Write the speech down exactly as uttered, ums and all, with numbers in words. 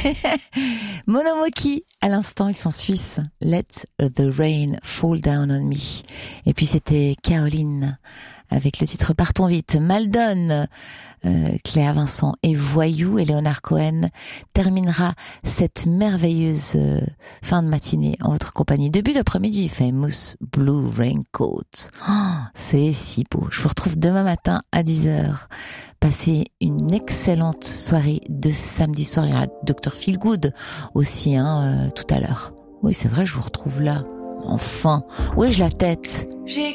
Monomoki, à l'instant, ils sont suisses. Let the rain fall down on me. Et puis c'était Caroline avec le titre Partons vite. Maldon, euh, Claire Vincent et Voyou et Léonard Cohen terminera cette merveilleuse euh, fin de matinée en votre compagnie. Début d'après-midi, Famous Blue Raincoat. Oh, c'est si beau. Je vous retrouve demain matin à dix heures. Passez une excellente soirée de samedi soir. Il y aura docteur Feelgood aussi hein, euh, tout à l'heure. Oui, c'est vrai, je vous retrouve là. Enfin, où ai-je la tête ? J'ai